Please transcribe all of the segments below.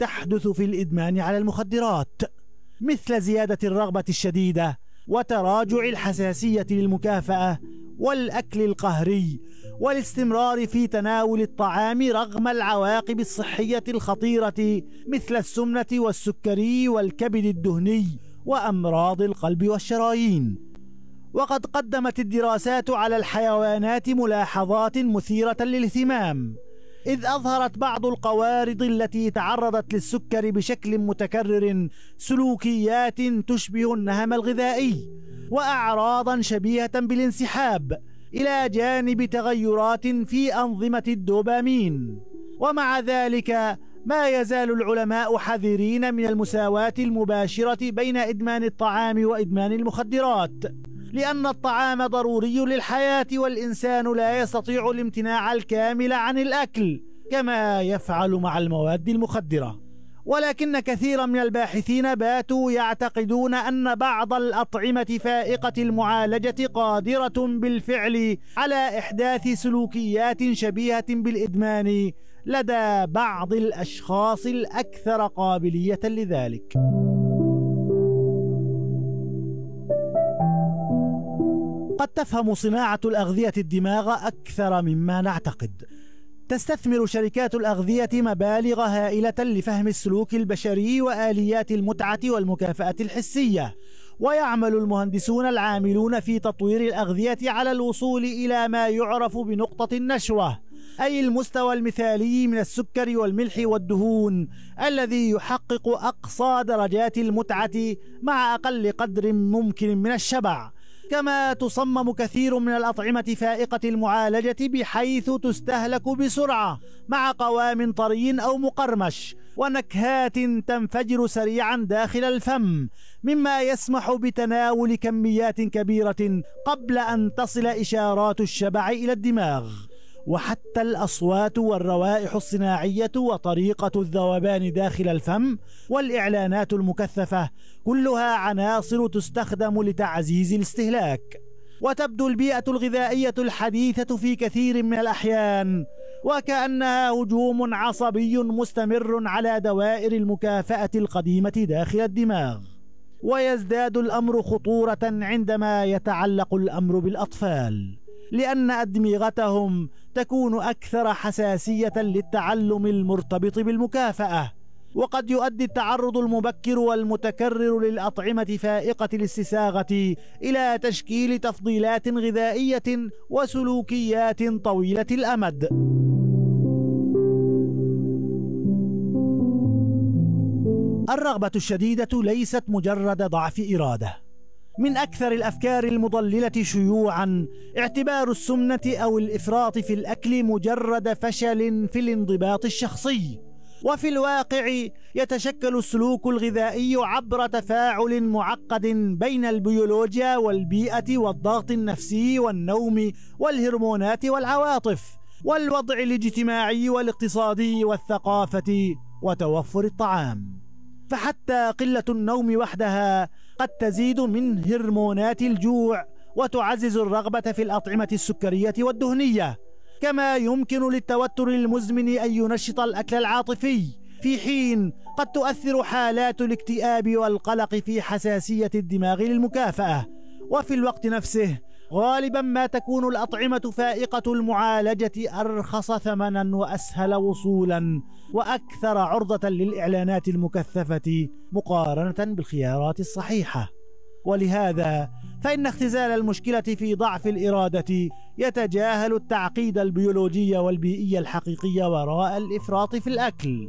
تحدث في الإدمان على المخدرات، مثل زيادة الرغبة الشديدة وتراجع الحساسية للمكافأة والأكل القهري والاستمرار في تناول الطعام رغم العواقب الصحية الخطيرة مثل السمنة والسكري والكبد الدهني وأمراض القلب والشرايين. وقد قدمت الدراسات على الحيوانات ملاحظات مثيرة للاهتمام، إذ أظهرت بعض القوارض التي تعرضت للسكر بشكل متكرر سلوكيات تشبه النهم الغذائي وأعراضا شبيهة بالانسحاب، إلى جانب تغيرات في أنظمة الدوبامين. ومع ذلك ما يزال العلماء حذرين من المساواة المباشرة بين إدمان الطعام وإدمان المخدرات، لأن الطعام ضروري للحياة والإنسان لا يستطيع الامتناع الكامل عن الأكل كما يفعل مع المواد المخدرة. ولكن كثيرا من الباحثين باتوا يعتقدون أن بعض الأطعمة فائقة المعالجة قادرة بالفعل على إحداث سلوكيات شبيهة بالإدمان لدى بعض الأشخاص الأكثر قابلية لذلك. قد تفهم صناعة الأغذية الدماغ أكثر مما نعتقد. تستثمر شركات الأغذية مبالغ هائلة لفهم السلوك البشري وآليات المتعة والمكافأة الحسية، ويعمل المهندسون العاملون في تطوير الأغذية على الوصول إلى ما يعرف بنقطة النشوة، أي المستوى المثالي من السكر والملح والدهون الذي يحقق أقصى درجات المتعة مع أقل قدر ممكن من الشبع. كما تصمم كثير من الأطعمة فائقة المعالجة بحيث تستهلك بسرعة مع قوام طري أو مقرمش ونكهات تنفجر سريعا داخل الفم، مما يسمح بتناول كميات كبيرة قبل أن تصل إشارات الشبع إلى الدماغ. وحتى الأصوات والروائح الصناعية وطريقة الذوبان داخل الفم والإعلانات المكثفة كلها عناصر تستخدم لتعزيز الاستهلاك. وتبدو البيئة الغذائية الحديثة في كثير من الأحيان وكأنها هجوم عصبي مستمر على دوائر المكافأة القديمة داخل الدماغ. ويزداد الأمر خطورة عندما يتعلق الأمر بالأطفال، لأن أدمغتهم تكون أكثر حساسية للتعلم المرتبط بالمكافأة. وقد يؤدي التعرض المبكر والمتكرر للأطعمة فائقة الاستساغة إلى تشكيل تفضيلات غذائية وسلوكيات طويلة الأمد. الرغبة الشديدة ليست مجرد ضعف إرادة. من أكثر الأفكار المضللة شيوعا اعتبار السمنة أو الإفراط في الأكل مجرد فشل في الانضباط الشخصي، وفي الواقع يتشكل السلوك الغذائي عبر تفاعل معقد بين البيولوجيا والبيئة والضغط النفسي والنوم والهرمونات والعواطف والوضع الاجتماعي والاقتصادي والثقافة وتوفر الطعام. فحتى قلة النوم وحدها قد تزيد من هرمونات الجوع وتعزز الرغبة في الأطعمة السكرية والدهنية. كما يمكن للتوتر المزمن أن ينشط الأكل العاطفي، في حين قد تؤثر حالات الاكتئاب والقلق في حساسية الدماغ للمكافأة. وفي الوقت نفسه غالبا ما تكون الأطعمة فائقة المعالجة أرخص ثمنا وأسهل وصولا وأكثر عرضة للإعلانات المكثفة مقارنة بالخيارات الصحيحة. ولهذا فإن اختزال المشكلة في ضعف الإرادة يتجاهل التعقيد البيولوجي والبيئي الحقيقي وراء الإفراط في الأكل.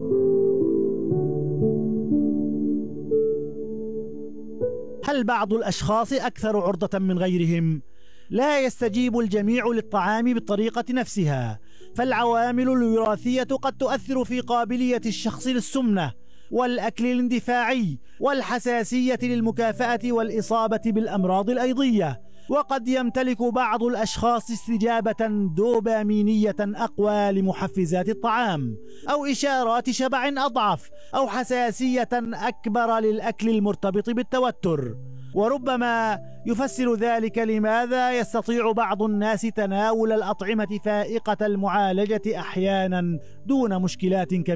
هل بعض الأشخاص أكثر عرضة من غيرهم؟ لا يستجيب الجميع للطعام بالطريقة نفسها، فالعوامل الوراثية قد تؤثر في قابلية الشخص للسمنة والأكل الاندفاعي والحساسية للمكافأة والإصابة بالأمراض الأيضية. وقد يمتلك بعض الأشخاص استجابة دوبامينية أقوى لمحفزات الطعام، أو إشارات شبع أضعف، أو حساسية أكبر للأكل المرتبط بالتوتر. وربما يفسر ذلك لماذا يستطيع بعض الناس تناول الأطعمة فائقة المعالجة أحيانا دون مشكلات كبيرة